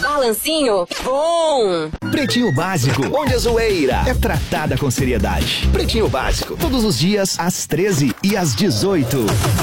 Balancinho bom. Pretinho Básico, onde a zoeira é tratada com seriedade. Pretinho Básico, todos os dias às 13 e às 18.